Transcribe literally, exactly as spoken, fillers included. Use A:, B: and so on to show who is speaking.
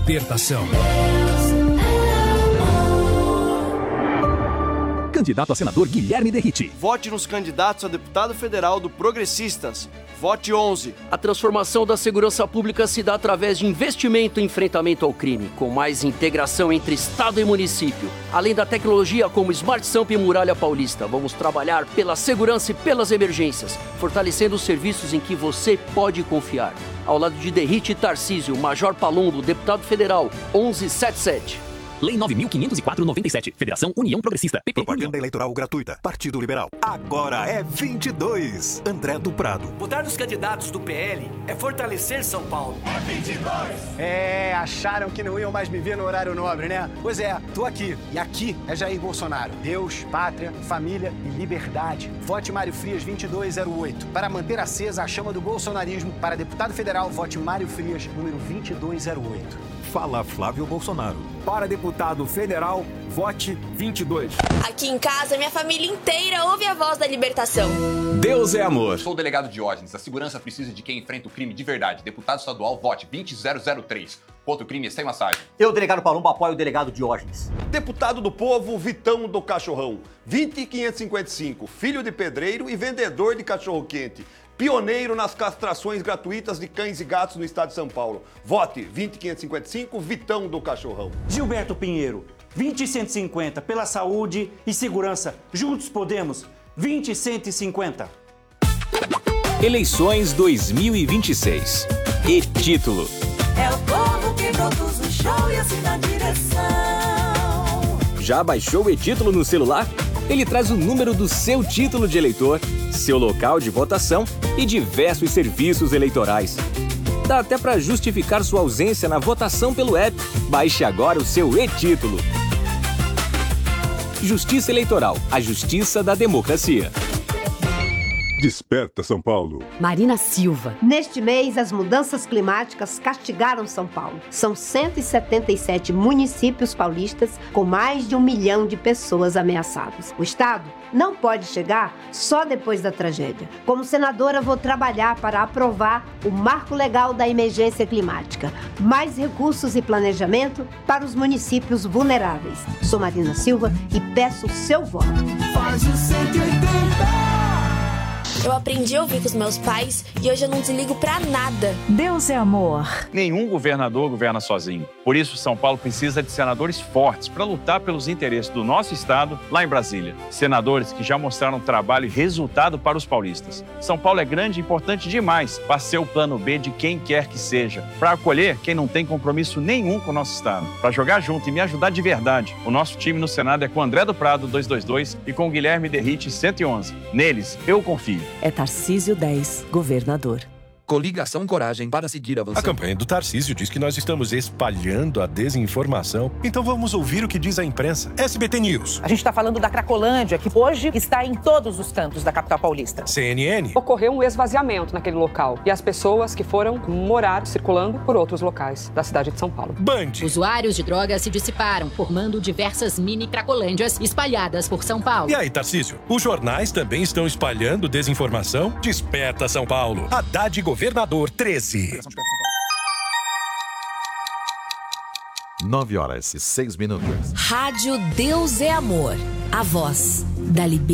A: Libertação.
B: Candidato a senador Guilherme Derrite.
C: Vote nos candidatos a deputado federal do Progressistas. Vote onze.
D: A transformação da segurança pública se dá através de investimento em enfrentamento ao crime, com mais integração entre Estado e município. Além da tecnologia como Smart Samp e Muralha Paulista, vamos trabalhar pela segurança e pelas emergências, fortalecendo os serviços em que você pode confiar. Ao lado de Derrite e Tarcísio, Major Palombo, deputado federal, onze setenta e sete.
B: Lei nove mil quinhentos e quatro noventa e sete. Federação União Progressista. P P.
E: Propaganda eleitoral gratuita. Partido Liberal. Agora é vinte e dois. André do Prado.
F: Votar nos candidatos do P L é fortalecer São Paulo.
G: É vinte e dois.
H: É, acharam que não iam mais me ver no horário nobre, né? Pois é, tô aqui. E aqui é Jair Bolsonaro. Deus, pátria, família e liberdade. Vote Mário Frias vinte e dois zero oito. Para manter acesa a chama do bolsonarismo, para deputado federal, vote Mário Frias, número vinte e dois zero oito.
E: Fala Flávio Bolsonaro.
I: Para deputado federal, vote vinte e dois.
J: Aqui em casa, minha família inteira ouve a voz da libertação.
K: Deus é amor.
L: Sou o delegado Diógenes. A segurança precisa de quem enfrenta o crime de verdade. Deputado estadual, vote vinte zero zero três. Contra o crime é sem massagem.
M: Eu, delegado Palombo, apoio o delegado Diógenes.
N: Deputado do Povo, Vitão do Cachorrão. vinte quinhentos e cinquenta e cinco. Filho de pedreiro e vendedor de cachorro-quente. Pioneiro nas castrações gratuitas de cães e gatos no estado de São Paulo. Vote vinte quinhentos e cinquenta e cinco, Vitão do Cachorrão.
O: Gilberto Pinheiro, vinte cento e cinquenta, pela saúde e segurança. Juntos podemos, vinte cento e cinquenta.
K: Eleições dois mil e vinte e seis. E título.
P: É o povo que produz o show e assina a direção.
K: Já baixou o e-título no celular? Ele traz o número do seu título de eleitor, seu local de votação e diversos serviços eleitorais. Dá até para justificar sua ausência na votação pelo app. Baixe agora o seu e-título. Justiça Eleitoral, a justiça da democracia.
Q: Desperta São Paulo.
R: Marina Silva. Neste mês, as mudanças climáticas castigaram São Paulo. São cento e setenta e sete municípios paulistas com mais de um milhão de pessoas ameaçadas. O Estado não pode chegar só depois da tragédia. Como senadora, vou trabalhar para aprovar o Marco Legal da Emergência Climática. Mais recursos e planejamento para os municípios vulneráveis. Sou Marina Silva e peço o seu voto.
P: Faz o cento e oitenta.
J: Eu aprendi a ouvir com os meus pais e hoje eu não desligo pra nada.
S: Deus é amor.
T: Nenhum governador governa sozinho. Por isso, São Paulo precisa de senadores fortes para lutar pelos interesses do nosso estado lá em Brasília. Senadores que já mostraram trabalho e resultado para os paulistas. São Paulo é grande e importante demais para ser o plano B de quem quer que seja. Para acolher quem não tem compromisso nenhum com o nosso estado. Para jogar junto e me ajudar de verdade. O nosso time no Senado é com André do Prado, duzentos e vinte e dois, e com Guilherme Derrite, cento e onze. Neles, eu confio.
S: É Tarcísio dez, governador.
A: Coligação Coragem para seguir avançando.
U: A campanha do Tarcísio diz que nós estamos espalhando a desinformação. Então vamos ouvir o que diz a imprensa. S B T News.
V: A gente está falando da Cracolândia, que hoje está em todos os cantos da capital paulista.
U: C N N.
W: Ocorreu um esvaziamento naquele local e as pessoas que foram morar circulando por outros locais da cidade de São Paulo.
U: Band.
X: Usuários de drogas se dissiparam, formando diversas mini Cracolândias espalhadas por São Paulo.
U: E aí, Tarcísio? Os jornais também estão espalhando desinformação? Desperta São Paulo. Haddad Governador treze.
Y: nove horas e seis minutos.
S: Rádio Deus é amor. A voz da liberdade.